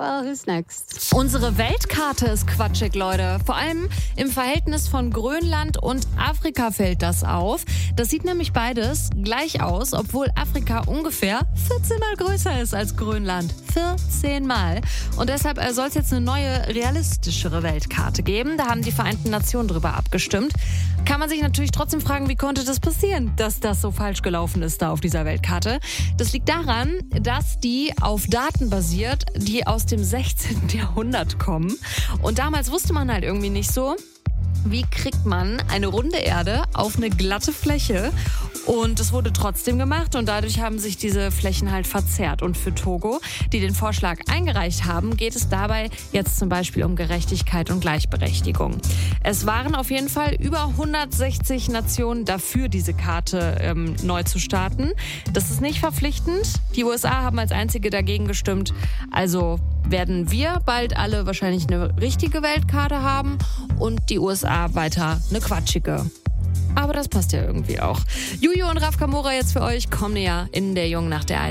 Well, who's next? Unsere Weltkarte ist quatschig, Leute. Vor allem im Verhältnis von Grönland und Afrika fällt das auf. Das sieht nämlich beides gleich aus, obwohl Afrika ungefähr 14 Mal größer ist als Grönland. 14 Mal. Und deshalb soll es jetzt eine neue, realistischere Weltkarte geben. Da haben die Vereinten Nationen drüber abgestimmt. Kann man sich natürlich trotzdem fragen, wie konnte das passieren, dass das so falsch gelaufen ist da auf dieser Weltkarte. Das liegt daran, dass die auf Daten basiert, die aus dem 16. Jahrhundert kommen. Und damals wusste man halt irgendwie nicht so, wie kriegt man eine runde Erde auf eine glatte Fläche? Und es wurde trotzdem gemacht und dadurch haben sich diese Flächen halt verzerrt. Und für Togo, die den Vorschlag eingereicht haben, geht es dabei jetzt zum Beispiel um Gerechtigkeit und Gleichberechtigung. Es waren auf jeden Fall über 160 Nationen dafür, diese Karte neu zu starten. Das ist nicht verpflichtend. Die USA haben als einzige dagegen gestimmt. Also werden wir bald alle wahrscheinlich eine richtige Weltkarte haben und die USA weiter eine quatschige. Aber das passt ja irgendwie auch. Juju und Raf Kamora jetzt für euch. Kommen ja in der Jungen Nacht der ARD.